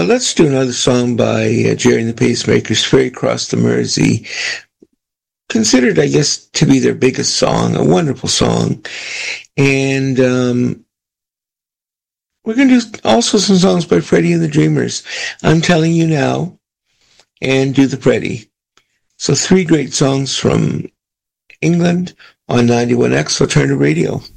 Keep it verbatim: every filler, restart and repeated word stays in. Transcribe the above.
let's do another song by uh, Jerry and the Pacemakers, Ferry Across the Mersey. Considered, I guess, to be their biggest song, a wonderful song. And um, we're going to do also some songs by Freddie and the Dreamers. I'm Telling You Now, and Do the Freddie. So three great songs from England on ninety-one X Alternative Radio.